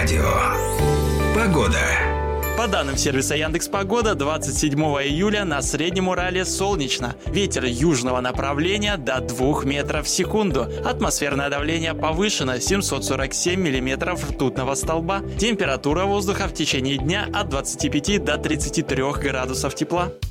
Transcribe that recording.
Радио. Погода. По данным сервиса Яндекс.Погода, 27 июля на Среднем Урале солнечно. Ветер южного направления до 2 метров в секунду. Атмосферное давление повышено 747 миллиметров ртутного столба. Температура воздуха в течение дня от 25 до 33 градусов тепла.